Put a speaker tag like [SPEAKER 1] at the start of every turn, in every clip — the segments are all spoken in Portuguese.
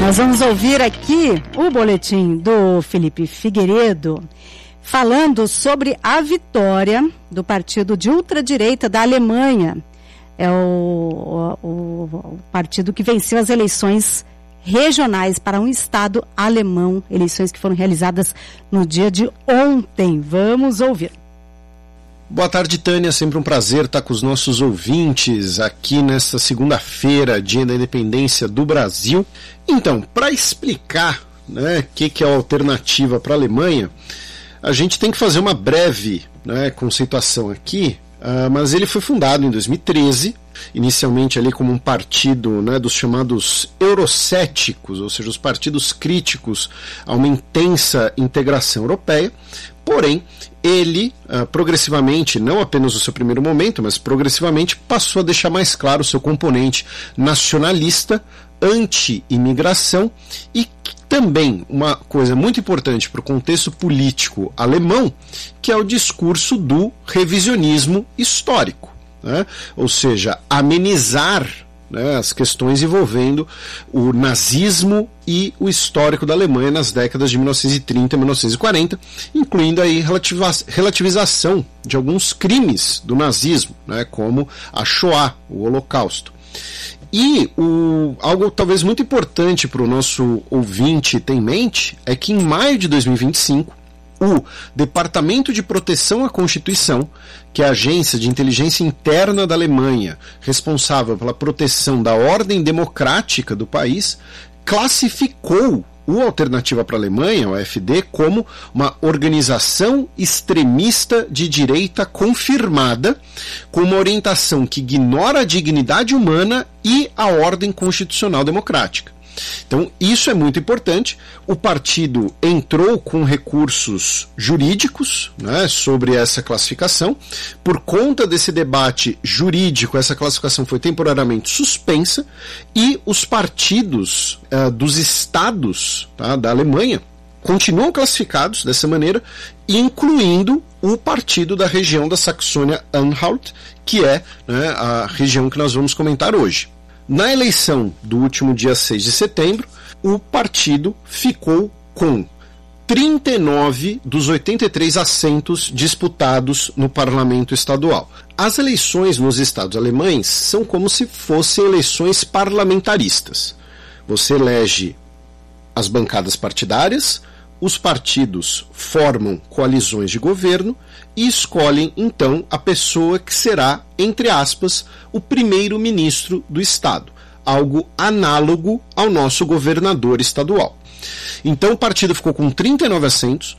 [SPEAKER 1] Nós vamos ouvir aqui o boletim do Felipe Figueiredo falando sobre a vitória do partido de ultradireita da Alemanha. É o partido que venceu as eleições regionais para um estado alemão, eleições que foram realizadas no dia de ontem. Vamos ouvir.
[SPEAKER 2] Boa tarde, Tânia, sempre um prazer estar com os nossos ouvintes aqui nesta segunda-feira, dia da independência do Brasil. Então, para explicar o que é a alternativa para a Alemanha, a gente tem que fazer uma breve conceituação aqui, mas ele foi fundado em 2013, inicialmente ali como um partido dos chamados eurocéticos, ou seja, os partidos críticos a uma intensa integração europeia. Porém, ele progressivamente, não apenas no seu primeiro momento, mas progressivamente passou a deixar mais claro o seu componente nacionalista, anti-imigração e também uma coisa muito importante para o contexto político alemão, que é o discurso do revisionismo histórico, ou seja, amenizar as questões envolvendo o nazismo e o histórico da Alemanha nas décadas de 1930 e 1940, incluindo aí relativização de alguns crimes do nazismo, como a Shoah, o Holocausto. E algo talvez muito importante para o nosso ouvinte ter em mente é que em maio de 2025, o Departamento de Proteção à Constituição, que é a agência de inteligência interna da Alemanha, responsável pela proteção da ordem democrática do país, classificou o Alternativa para a Alemanha, o AfD, como uma organização extremista de direita confirmada, com uma orientação que ignora a dignidade humana e a ordem constitucional democrática. Então, isso é muito importante. O partido entrou com recursos jurídicos sobre essa classificação. Por conta desse debate jurídico, essa classificação foi temporariamente suspensa e os partidos dos estados da Alemanha continuam classificados dessa maneira, incluindo o partido da região da Saxônia-Anhalt, que é a região que nós vamos comentar hoje. Na eleição do último dia 6 de setembro, o partido ficou com 39 dos 83 assentos disputados no parlamento estadual. As eleições nos estados alemães são como se fossem eleições parlamentaristas. Você elege as bancadas partidárias, os partidos formam coalizões de governo e escolhem, então, a pessoa que será, entre aspas, o primeiro-ministro do Estado, algo análogo ao nosso governador estadual. Então, o partido ficou com 39 assentos,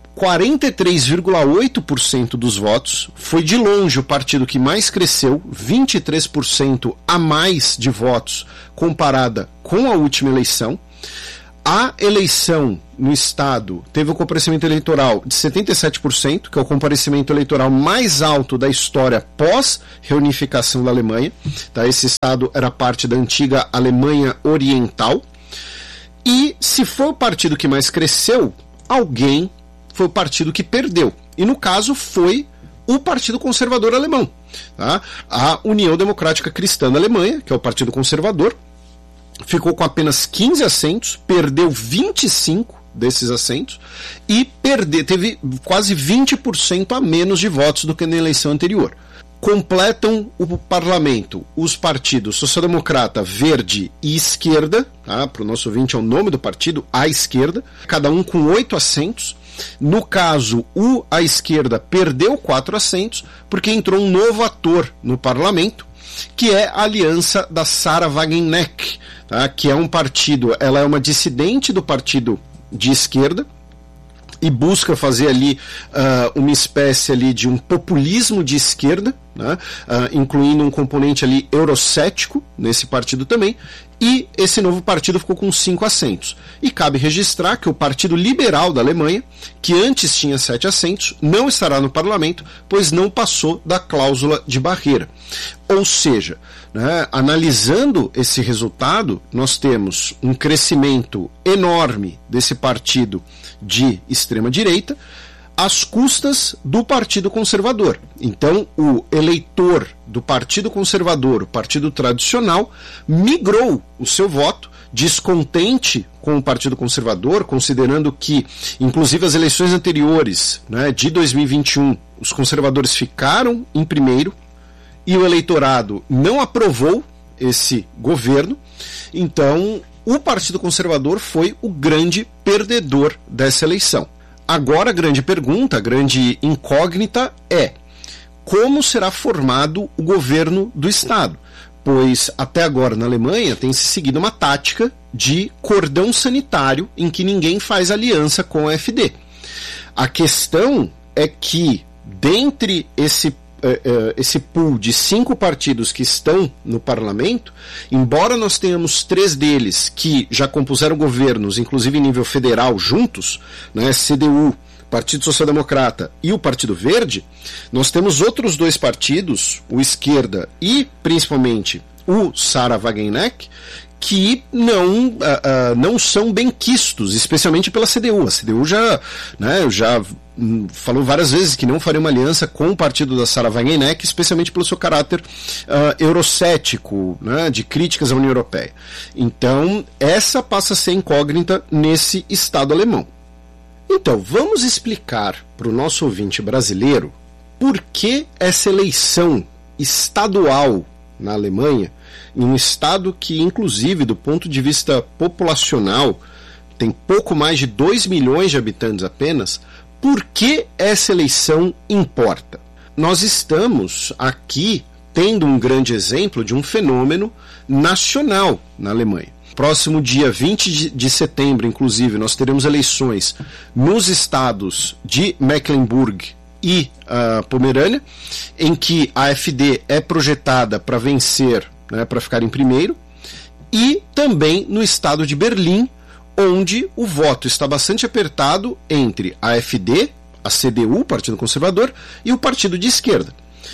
[SPEAKER 2] 43,8% dos votos, foi de longe o partido que mais cresceu, 23% a mais de votos comparada com a última eleição. A eleição no estado teve um comparecimento eleitoral de 77%, que é o comparecimento eleitoral mais alto da história pós-reunificação da Alemanha. Esse estado era parte da antiga Alemanha Oriental. E se foi o partido que mais cresceu, alguém foi o partido que perdeu. E no caso foi o Partido Conservador Alemão. A União Democrática Cristã da Alemanha, que é o Partido Conservador, ficou com apenas 15 assentos, perdeu 25 desses assentos e teve quase 20% a menos de votos do que na eleição anterior. Completam o parlamento os partidos Social-Democrata, Verde e Esquerda, para o nosso ouvinte é o nome do partido, a Esquerda, cada um com 8 assentos. No caso, a Esquerda perdeu 4 assentos porque entrou um novo ator no parlamento, que é a aliança da Sarah Wagenknecht, que é um partido, ela é uma dissidente do partido de esquerda e busca fazer ali uma espécie ali de um populismo de esquerda, incluindo um componente ali eurocético nesse partido também, e esse novo partido ficou com 5 assentos. E cabe registrar que o Partido Liberal da Alemanha, que antes tinha 7 assentos, não estará no parlamento, pois não passou da cláusula de barreira. Ou seja, analisando esse resultado, nós temos um crescimento enorme desse partido de extrema-direita, às custas do Partido Conservador. Então, o eleitor do Partido Conservador, o partido tradicional, migrou o seu voto descontente com o Partido Conservador, considerando que, inclusive, as eleições anteriores, né, de 2021, os conservadores ficaram em primeiro e o eleitorado não aprovou esse governo. Então, o Partido Conservador foi o grande perdedor dessa eleição. Agora, a grande pergunta, a grande incógnita é: como será formado o governo do Estado? Pois até agora na Alemanha tem se seguido uma tática de cordão sanitário em que ninguém faz aliança com a AfD. A questão é que, dentre esse pool de 5 partidos que estão no parlamento, embora nós tenhamos 3 deles que já compuseram governos, inclusive em nível federal, juntos, né, CDU, Partido Social Democrata e o Partido Verde, nós temos outros 2 partidos, o Esquerda e principalmente o Sarah Wagenknecht, que não são benquistos, especialmente pela CDU. A CDU já falou várias vezes que não faria uma aliança com o partido da Sarah Wagenknecht, especialmente pelo seu caráter eurocético, né, de críticas à União Europeia. Então, essa passa a ser incógnita nesse Estado alemão. Então, vamos explicar para o nosso ouvinte brasileiro por que essa eleição estadual na Alemanha, em um estado que, inclusive, do ponto de vista populacional, tem pouco mais de 2 milhões de habitantes apenas, por que essa eleição importa? Nós estamos aqui tendo um grande exemplo de um fenômeno nacional na Alemanha. Próximo dia 20 de setembro, inclusive, nós teremos eleições nos estados de Mecklenburg e Pomerânia, em que a AfD é projetada para vencer, né, para ficar em primeiro, e também no estado de Berlim, onde o voto está bastante apertado entre a AfD, a CDU, o Partido Conservador, e o partido de esquerda.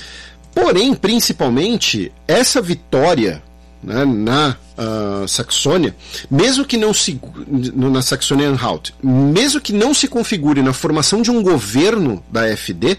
[SPEAKER 2] Porém, principalmente, essa vitória, né, na Saxônia, mesmo que não se na Saxônia-Anhalt, mesmo que não se configure na formação de um governo da AfD,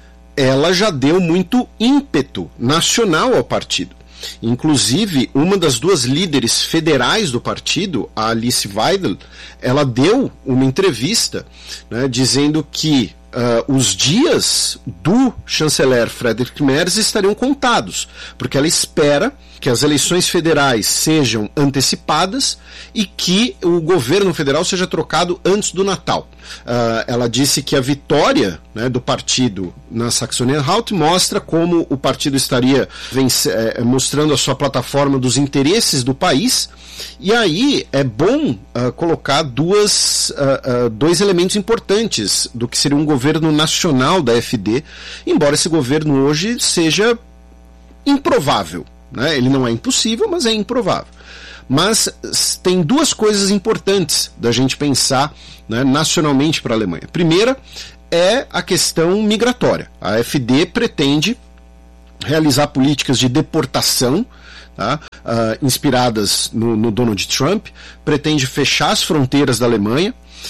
[SPEAKER 2] ela já deu muito ímpeto nacional ao partido. Inclusive, uma das 2 líderes federais do partido, a Alice Weidel, ela deu uma entrevista, né, dizendo que os dias do chanceler Friedrich Merz estariam contados, porque ela espera que as eleições federais sejam antecipadas e que o governo federal seja trocado antes do Natal. Ela disse que a vitória, né, do partido na Saxônia-Anhalt mostra como o partido estaria mostrando a sua plataforma dos interesses do país. E aí é bom colocar dois elementos importantes do que seria um governo nacional da AfD, embora esse governo hoje seja improvável, né? Ele não é impossível, mas é improvável. Mas tem 2 coisas importantes da gente pensar, né, nacionalmente para a Alemanha. Primeira é a questão migratória. A AfD pretende realizar políticas de deportação, tá? Inspiradas no Donald Trump, pretende fechar as fronteiras da Alemanha,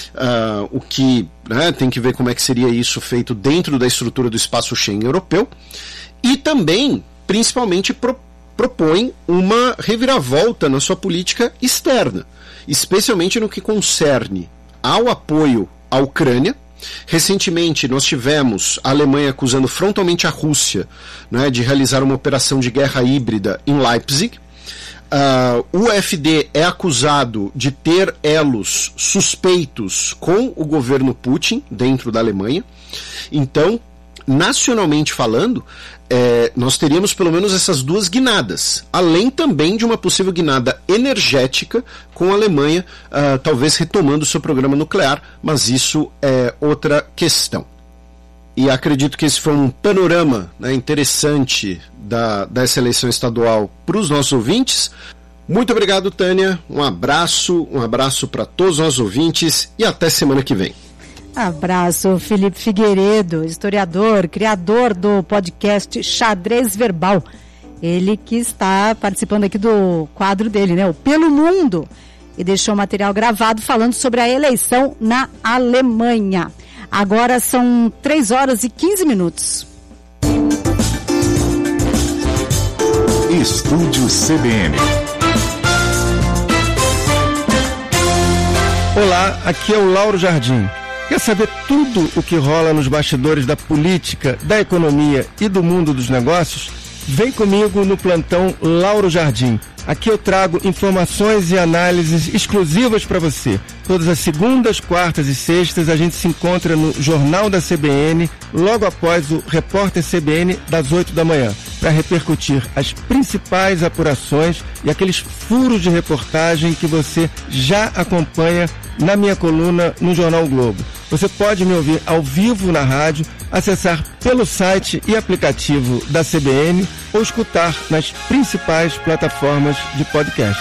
[SPEAKER 2] o que, né, tem que ver como é que seria isso feito dentro da estrutura do espaço Schengen europeu, e também, principalmente, propõe uma reviravolta na sua política externa, especialmente no que concerne ao apoio à Ucrânia. Recentemente nós tivemos a Alemanha acusando frontalmente a Rússia, né, de realizar uma operação de guerra híbrida em Leipzig. O AfD é acusado de ter elos suspeitos com o governo Putin dentro da Alemanha. Então, nacionalmente falando, nós teríamos pelo menos essas 2 guinadas, além também de uma possível guinada energética com a Alemanha, talvez retomando seu programa nuclear, mas isso é outra questão. E acredito que esse foi um panorama, né, interessante dessa eleição estadual para os nossos ouvintes. Muito obrigado, Tânia, um abraço para todos os nossos ouvintes e até semana que vem.
[SPEAKER 1] Abraço, Felipe Figueiredo, historiador, criador do podcast Xadrez Verbal. Ele que está participando aqui do quadro dele, né? O Pelo Mundo. E deixou material gravado falando sobre a eleição na Alemanha. Agora são 3h15.
[SPEAKER 3] Estúdio CBN. Olá, aqui é o Lauro Jardim. Quer saber tudo o que rola nos bastidores da política, da economia e do mundo dos negócios? Vem comigo no plantão Lauro Jardim. Aqui eu trago informações e análises exclusivas para você. Todas as segundas, quartas e sextas a gente se encontra no Jornal da CBN, logo após o Repórter CBN das 8 da manhã, para repercutir as principais apurações e aqueles furos de reportagem que você já acompanha na minha coluna no Jornal Globo. Você pode me ouvir ao vivo na rádio, acessar pelo site e aplicativo da CBN ou escutar nas principais plataformas de podcast.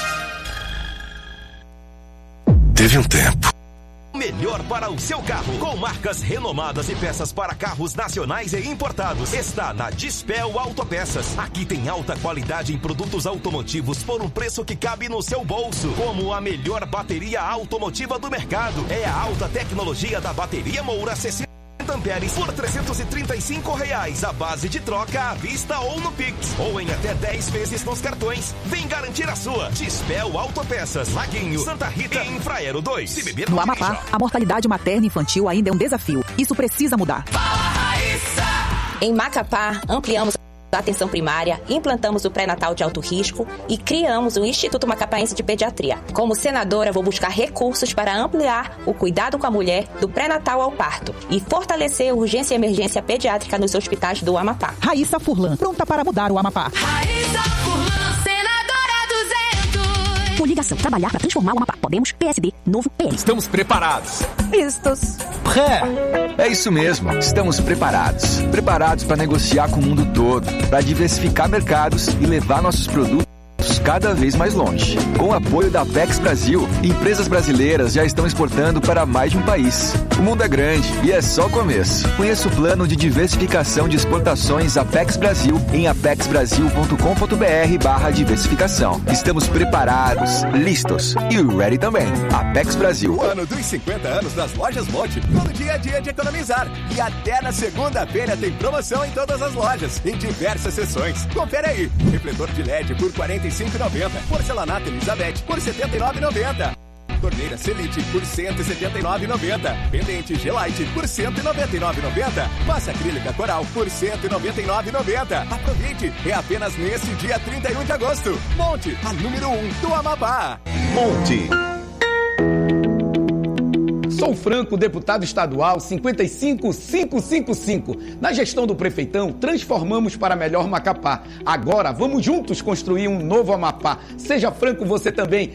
[SPEAKER 4] Teve um tempo.
[SPEAKER 5] Melhor para o seu carro, com marcas renomadas e peças para carros nacionais e importados. Está na Dispel Autopeças. Aqui tem alta qualidade em produtos automotivos por um preço que cabe no seu bolso. Como a melhor bateria automotiva do mercado. É a alta tecnologia da bateria Moura 60 amperes por R$ 335 à base de troca à vista ou no Pix, ou em até 10 vezes nos cartões. Vem garantir a sua. Dispel Autopeças, Laguinho, Santa Rita e Infraero 2. Se beber,
[SPEAKER 6] no Amapá, a mortalidade materna e infantil ainda é um desafio. Isso precisa mudar.
[SPEAKER 7] Em Macapá, ampliamos a atenção primária, implantamos o pré-natal de alto risco e criamos o Instituto Macapaense de Pediatria. Como senadora, vou buscar recursos para ampliar o cuidado com a mulher do pré-natal ao parto e fortalecer a urgência e emergência pediátrica nos hospitais do Amapá.
[SPEAKER 6] Raíssa Furlan, pronta para mudar o Amapá.
[SPEAKER 8] Raíssa Furlan, senadora 200.
[SPEAKER 6] Coligação, trabalhar para transformar o Amapá. Podemos, PSD, Novo, PL.
[SPEAKER 4] Estamos preparados.
[SPEAKER 6] Vistos.
[SPEAKER 4] É isso mesmo. Estamos preparados. Preparados para negociar com o mundo todo, para diversificar mercados e levar nossos produtos cada vez mais longe. Com o apoio da Apex Brasil, empresas brasileiras já estão exportando para mais de um país. O mundo é grande e é só o começo. Conheça o plano de diversificação de exportações Apex Brasil em apexbrasil.com.br/diversificação. Estamos preparados, listos e ready também. Apex Brasil.
[SPEAKER 5] O ano dos 50 anos das lojas Monte. Todo dia é dia de economizar. E até na segunda-feira tem promoção em todas as lojas, em diversas seções. Confere aí. Refletor de LED por R$ 45,90. Porcelanato Elizabeth por R$ 79,90. Torneira Selite por R$ 179,90. Pendente G-Lite por R$ 199,90. Massa acrílica Coral por R$ 199,90. Aproveite, é apenas nesse dia 31 de agosto. Monte, a número 1 do Amapá. Monte.
[SPEAKER 9] Sou Franco, deputado estadual 55555. Na gestão do prefeitão, transformamos para melhor Macapá. Agora, vamos juntos construir um novo Amapá. Seja Franco você também.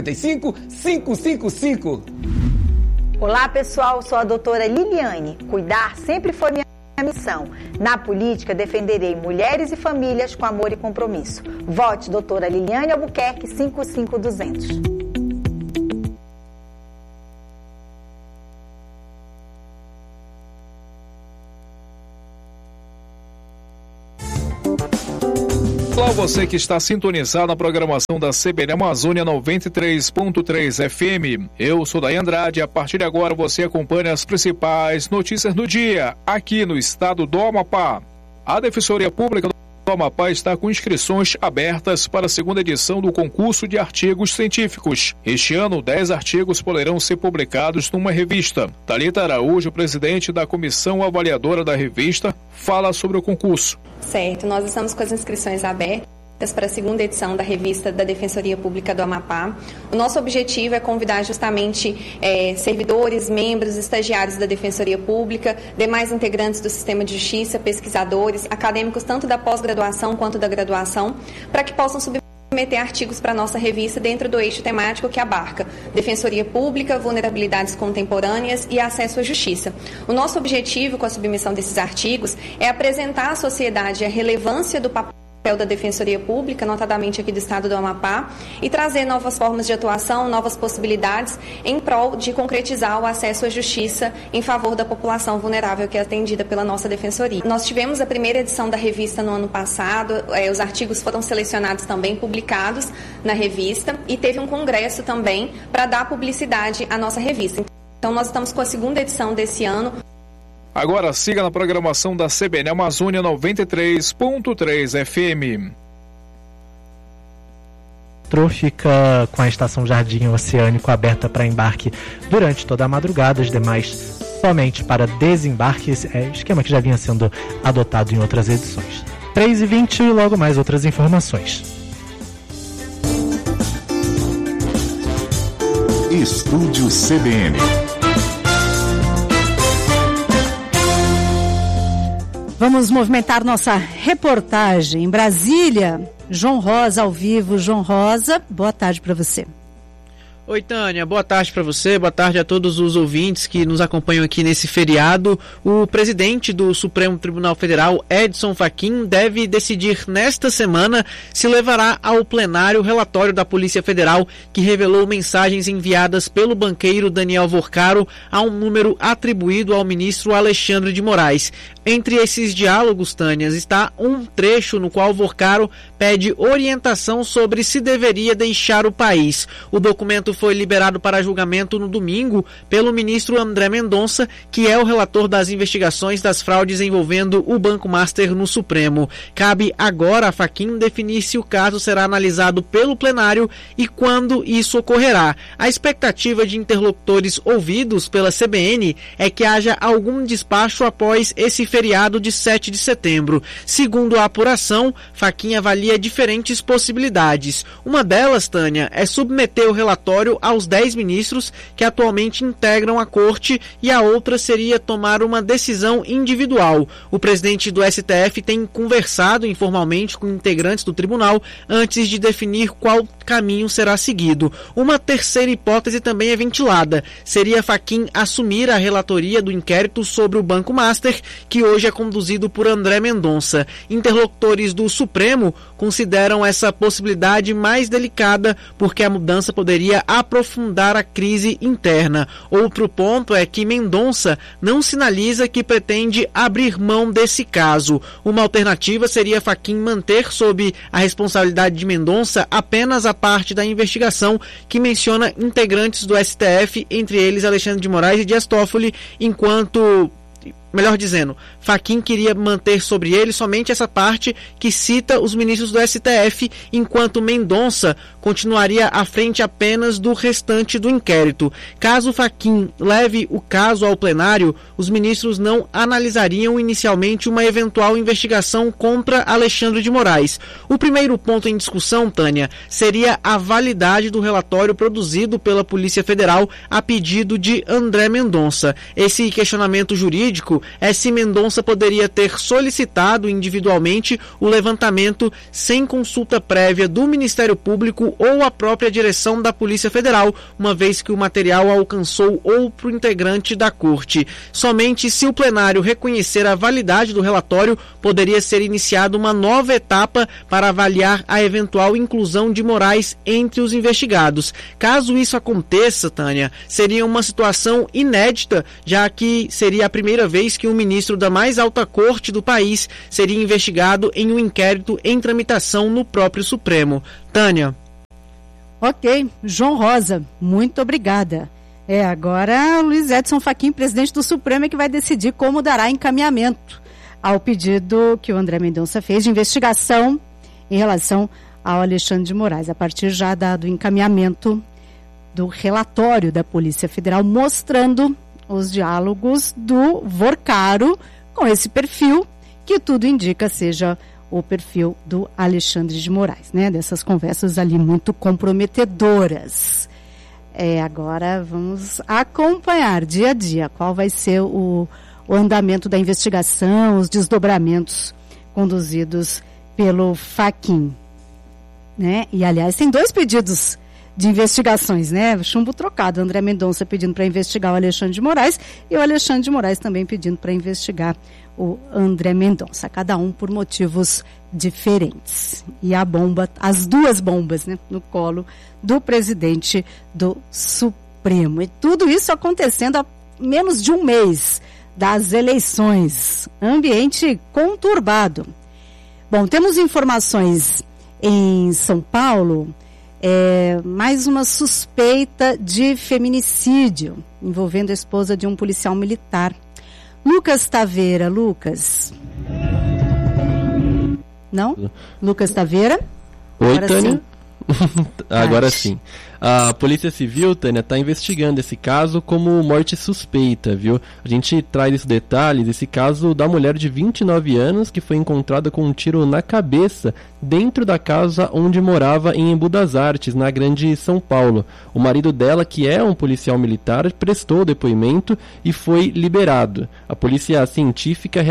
[SPEAKER 9] 55555.
[SPEAKER 10] Olá, pessoal. Sou a doutora Liliane. Cuidar sempre foi minha missão. Na política, defenderei mulheres e famílias com amor e compromisso. Vote doutora Liliane Albuquerque 55200.
[SPEAKER 11] Olá, você que está sintonizado na programação da CBN Amazônia 93.3 FM. Eu sou Daí Andrade e a partir de agora você acompanha as principais notícias do dia aqui no estado do Amapá. A Defensoria Pública do Amapá está com inscrições abertas para a segunda edição do concurso de artigos científicos. Este ano, 10 artigos poderão ser publicados numa revista. Thalita Araújo, presidente da comissão avaliadora da revista, fala sobre o concurso.
[SPEAKER 12] Certo, nós estamos com as inscrições abertas para a segunda edição da revista da Defensoria Pública do Amapá. O nosso objetivo é convidar justamente servidores, membros, estagiários da Defensoria Pública, demais integrantes do sistema de justiça, pesquisadores, acadêmicos tanto da pós-graduação quanto da graduação, para que possam submeter artigos para a nossa revista dentro do eixo temático que abarca Defensoria Pública, vulnerabilidades contemporâneas e acesso à justiça. O nosso objetivo com a submissão desses artigos é apresentar à sociedade a relevância do papel da Defensoria Pública, notadamente aqui do estado do Amapá, e trazer novas formas de atuação, novas possibilidades em prol de concretizar o acesso à justiça em favor da população vulnerável que é atendida pela nossa Defensoria. Nós tivemos a primeira edição da revista no ano passado, os artigos foram selecionados também, publicados na revista, e teve um congresso também para dar publicidade à nossa revista. Então nós estamos com a segunda edição desse ano.
[SPEAKER 11] Agora siga na programação da CBN Amazônia 93.3 FM.
[SPEAKER 13] metrô fica com a estação Jardim Oceânico aberta para embarque durante toda a madrugada, os demais somente para desembarque, esquema que já vinha sendo adotado em outras edições. 3h20 e logo mais outras informações.
[SPEAKER 14] Estúdio CBN.
[SPEAKER 1] Vamos movimentar nossa reportagem em Brasília. João Rosa ao vivo. João Rosa, boa tarde para você.
[SPEAKER 15] Oi, Tânia, boa tarde para você, boa tarde a todos os ouvintes que nos acompanham aqui nesse feriado. O presidente do Supremo Tribunal Federal, Edson Fachin, deve decidir nesta semana se levará ao plenário o relatório da Polícia Federal que revelou mensagens enviadas pelo banqueiro Daniel Vorcaro a um número atribuído ao ministro Alexandre de Moraes. Entre esses diálogos, Tânia, está um trecho no qual Vorcaro pede orientação sobre se deveria deixar o país. O documento foi liberado para julgamento no domingo pelo ministro André Mendonça, que é o relator das investigações das fraudes envolvendo o Banco Master no Supremo. Cabe agora a Fachin definir se o caso será analisado pelo plenário e quando isso ocorrerá. A expectativa de interlocutores ouvidos pela CBN é que haja algum despacho após esse feriado de 7 de setembro. Segundo a apuração, Fachin avalia diferentes possibilidades. Uma delas, Tânia, é submeter o relatório aos 10 ministros que atualmente integram a corte, e a outra seria tomar uma decisão individual. O presidente do STF tem conversado informalmente com integrantes do tribunal antes de definir qual caminho será seguido. Uma terceira hipótese também é ventilada. Seria Fachin assumir a relatoria do inquérito sobre o Banco Master, que hoje é conduzido por André Mendonça. Interlocutores do Supremo consideram essa possibilidade mais delicada porque a mudança poderia aprofundar a crise interna. Outro ponto é que Mendonça não sinaliza que pretende abrir mão desse caso. Uma alternativa seria Fachin manter sob a responsabilidade de Mendonça apenas a parte da investigação que menciona integrantes do STF, entre eles Alexandre de Moraes e Dias Toffoli, enquanto... Melhor dizendo, Fachin queria manter sobre ele somente essa parte que cita os ministros do STF, enquanto Mendonça continuaria à frente apenas do restante do inquérito. Caso Fachin leve o caso ao plenário, os ministros não analisariam inicialmente uma eventual investigação contra Alexandre de Moraes. O primeiro ponto em discussão, Tânia, seria a validade do relatório produzido pela Polícia Federal a pedido de André Mendonça. Esse questionamento jurídico é se Mendonça poderia ter solicitado individualmente o levantamento sem consulta prévia do Ministério Público ou a própria direção da Polícia Federal, uma vez que o material alcançou outro integrante da Corte. Somente se o plenário reconhecer a validade do relatório, poderia ser iniciada uma nova etapa para avaliar a eventual inclusão de Moraes entre os investigados. Caso isso aconteça, Tânia, seria uma situação inédita, já que seria a primeira vez que um ministro da mais alta corte do país seria investigado em um inquérito em tramitação no próprio Supremo. Tânia.
[SPEAKER 1] Ok, João Rosa, muito obrigada. Agora Luiz Edson Fachin, presidente do Supremo, é que vai decidir como dará encaminhamento ao pedido que o André Mendonça fez de investigação em relação ao Alexandre de Moraes, a partir já do encaminhamento do relatório da Polícia Federal mostrando os diálogos do Vorcaro com esse perfil, que tudo indica seja o perfil do Alexandre de Moraes, né? Dessas conversas ali muito comprometedoras. Agora vamos acompanhar dia a dia qual vai ser o andamento da investigação, os desdobramentos conduzidos pelo Fachin, né? E, aliás, tem 2 pedidos de investigações, né? Chumbo trocado. André Mendonça pedindo para investigar o Alexandre de Moraes e o Alexandre de Moraes também pedindo para investigar o André Mendonça. Cada um por motivos diferentes. E a bomba, as 2 bombas, né? No colo do presidente do Supremo. E tudo isso acontecendo há menos de um mês das eleições. Ambiente conturbado. Bom, temos informações em São Paulo. Mais uma suspeita de feminicídio envolvendo a esposa de um policial militar. Lucas Taveira, Lucas. Não? Lucas Taveira?
[SPEAKER 15] Oi,
[SPEAKER 1] agora
[SPEAKER 15] Tânia.
[SPEAKER 1] Sim.
[SPEAKER 16] Agora sim. A Polícia Civil, Tânia, está investigando esse caso como morte suspeita, viu? A gente traz esses detalhes, esse caso da mulher de 29 anos que foi encontrada com um tiro na cabeça dentro da casa onde morava em Embu das Artes, na Grande São Paulo. O marido dela, que é um policial militar, prestou depoimento e foi liberado. A polícia científica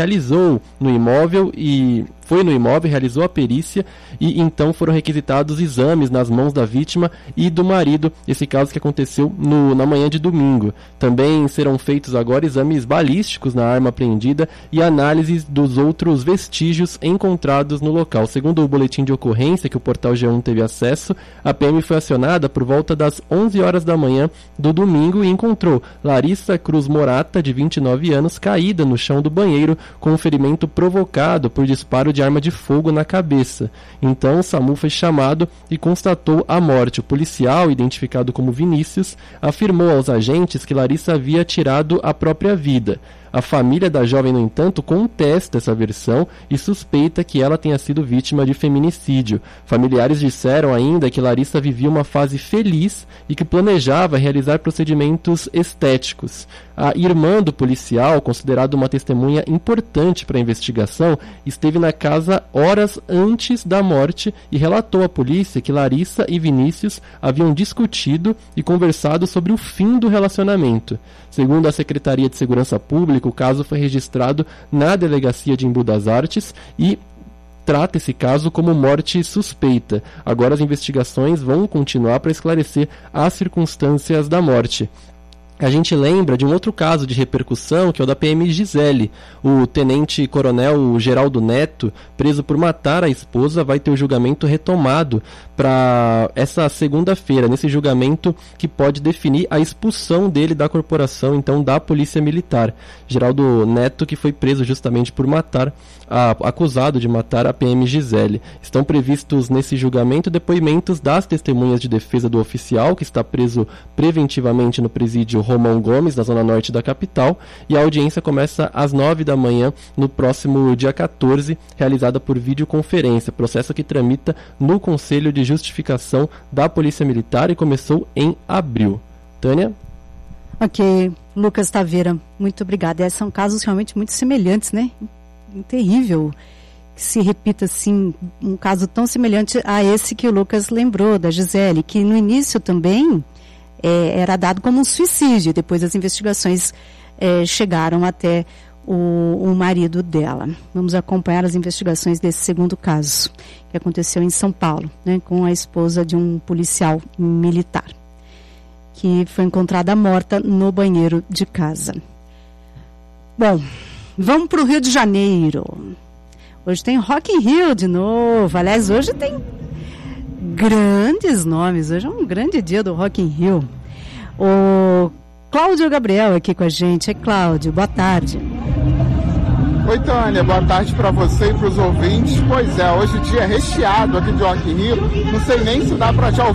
[SPEAKER 16] foi no imóvel, realizou a perícia e então foram requisitados exames nas mãos da vítima e do marido, esse caso que aconteceu na manhã de domingo. Também serão feitos agora exames balísticos na arma apreendida e análises dos outros vestígios encontrados no local. Segundo o boletim de ocorrência que o portal G1 teve acesso, a PM foi acionada por volta das 11 horas da manhã do domingo e encontrou Larissa Cruz Morata, de 29 anos, caída no chão do banheiro com um ferimento provocado por disparo de arma de fogo na cabeça. Então o SAMU foi chamado e constatou a morte. O policial, identificado como Vinícius, afirmou aos agentes que Larissa havia tirado a própria vida. A família da jovem, no entanto, contesta essa versão e suspeita que ela tenha sido vítima de feminicídio. Familiares disseram ainda que Larissa vivia uma fase feliz e que planejava realizar procedimentos estéticos. A irmã do policial, considerada uma testemunha importante para a investigação, esteve na casa horas antes da morte e relatou à polícia que Larissa e Vinícius haviam discutido e conversado sobre o fim do relacionamento. Segundo a Secretaria de Segurança Pública, o caso foi registrado na Delegacia de Embu das Artes e trata esse caso como morte suspeita. Agora as investigações vão continuar para esclarecer as circunstâncias da morte. A gente lembra de um outro caso de repercussão, que é o da PM Gisele. O tenente-coronel Geraldo Neto, preso por matar a esposa, vai ter o julgamento retomado para essa segunda-feira, nesse julgamento que pode definir a expulsão dele da corporação, então da Polícia Militar. Geraldo Neto, que foi preso justamente por acusado de matar a PM Gisele. Estão previstos nesse julgamento depoimentos das testemunhas de defesa do oficial, que está preso preventivamente no presídio Romão Gomes, na zona norte da capital, e a audiência começa às 9 da manhã no próximo dia 14, realizada por videoconferência, processo que tramita no Conselho de Justificação da Polícia Militar e começou em abril. Tânia?
[SPEAKER 1] Ok, Lucas Taveira, muito obrigada. São casos realmente muito semelhantes, né? Terrível que se repita assim um caso tão semelhante a esse que o Lucas lembrou, da Gisele, que no início também era dado como um suicídio. Depois as investigações chegaram até o marido dela. Vamos acompanhar as investigações desse segundo caso, que aconteceu em São Paulo, né, com a esposa de um policial militar, que foi encontrada morta no banheiro de casa. Bom, vamos para o Rio de Janeiro. Hoje tem Rock in Rio de novo. Aliás, hoje tem grandes nomes. Hoje é um grande dia do Rock in Rio. O Cláudio Gabriel aqui com a gente. Cláudio, boa tarde.
[SPEAKER 17] Oi, Tânia, boa tarde para você e para os ouvintes. Pois é, hoje dia recheado aqui de Rock in Rio. Não sei nem se dá para já